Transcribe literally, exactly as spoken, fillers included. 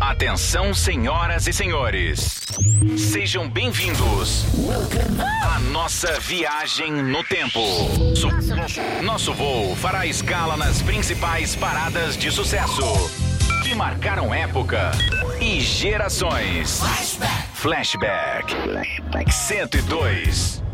Atenção, senhoras e senhores. Sejam bem-vindos à nossa viagem no tempo. Su- Nosso voo fará escala nas principais paradas de sucesso que marcaram época e gerações. Flashback. Flashback cento e dois.